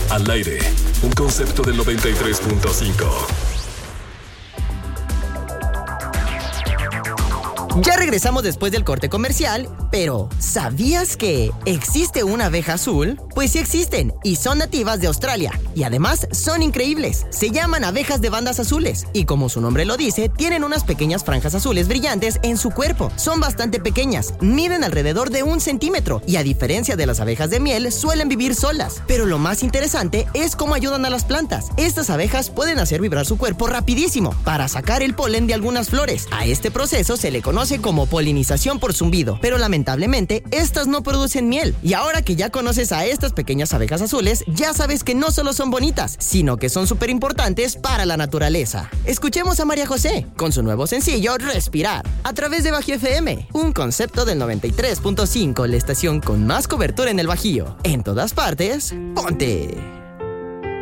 Al aire, un concepto del 93.5. Ya regresamos después del corte comercial, pero ¿sabías que existe una abeja azul? Pues sí existen, y son nativas de Australia, y además son increíbles. Se llaman abejas de bandas azules, y como su nombre lo dice, tienen unas pequeñas franjas azules brillantes en su cuerpo. Son bastante pequeñas, miden alrededor de 1 centímetro, y a diferencia de las abejas de miel, suelen vivir solas. Pero lo más interesante es cómo ayudan a las plantas. Estas abejas pueden hacer vibrar su cuerpo rapidísimo para sacar el polen de algunas flores. A este proceso se le conoce como polinización por zumbido, pero lamentablemente estas no producen miel. Y ahora que ya conoces a estas pequeñas abejas azules, ya sabes que no solo son bonitas, sino que son súper importantes para la naturaleza. Escuchemos a María José con su nuevo sencillo Respirar, a través de Bajío FM, un concepto del 93.5, la estación con más cobertura en el Bajío. En todas partes, ponte.